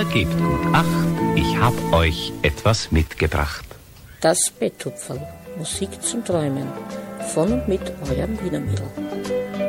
Gebt gut Acht, ich hab euch etwas mitgebracht. Das Betthupferl, Musik zum Träumen, von und mit eurem Wiener Mädel.